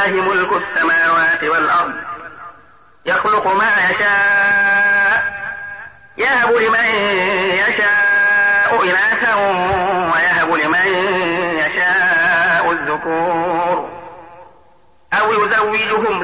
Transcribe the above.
ملك السماوات والأرض يخلق ما يشاء يهب لمن يشاء إناثا ويهب لمن يشاء الذكور أو يزوجهم